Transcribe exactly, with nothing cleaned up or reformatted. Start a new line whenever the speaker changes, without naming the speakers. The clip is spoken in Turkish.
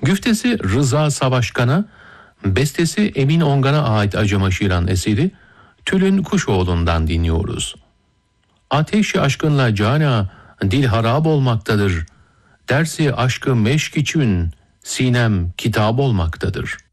Güftesi Rıza Savaşkan'a, bestesi Emin Ongan'a ait Acıma Şiran eseri Tülün Kuşoğlu'ndan dinliyoruz. Ateşi aşkınla cana dil harap olmaktadır. Dersi aşkı meşk için sinem kitap olmaktadır.